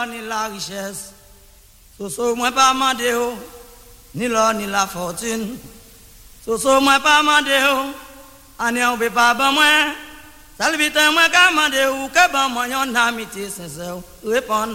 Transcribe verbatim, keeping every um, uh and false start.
ni la richesse, soso moi pas mandé oh, ni l'or ni la fortune, soso moi pas mandé oh, ane on peut pas ban moi, salvite moi ka mandé ou que ban moi yon amitié sincère, répondre